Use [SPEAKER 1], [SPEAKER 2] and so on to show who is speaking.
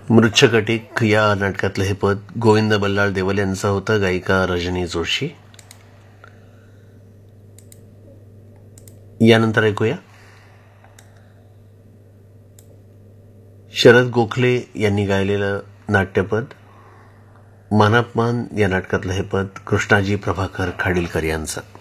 [SPEAKER 1] मृच्छकटिक या नाटकातलं हे पद गोविंद बल्लाळ देवल यांचं होतं, गायिका रजनी जोशी. यानंतर ऐकूया शरद गोखले यांनी गायलेलं नाट्यपद मानापमान या नाटकातलं हे पद कृष्णाजी प्रभाकर खाडीलकर यांचं.